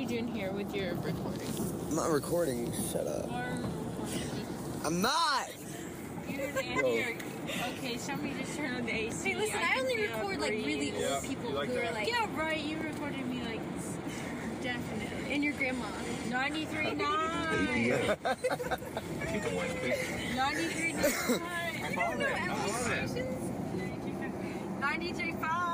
you doing here with your recording? I'm not recording. Shut up. I'm not! Okay, somebody just turn on the AC. Hey, listen, I only record like really old people who are like... Yeah, right, you recorded me like... Definitely. And your grandma. 93.9! 93.9! 93.5!